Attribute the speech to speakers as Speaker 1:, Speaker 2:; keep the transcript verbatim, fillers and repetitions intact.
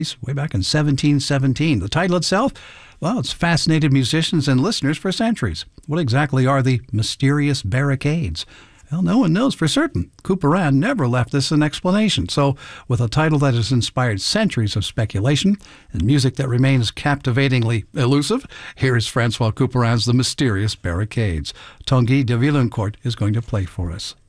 Speaker 1: way back in seventeen seventeen. The title itself, well, it's fascinated musicians and listeners for centuries. What exactly are the mysterious barricades? Well, no one knows for certain. Couperin never left this an explanation. So, with a title that has inspired centuries of speculation and music that remains captivatingly elusive, here is Francois Couperin's The Mysterious Barricades. Tanguy de Villancourt is going to play for us.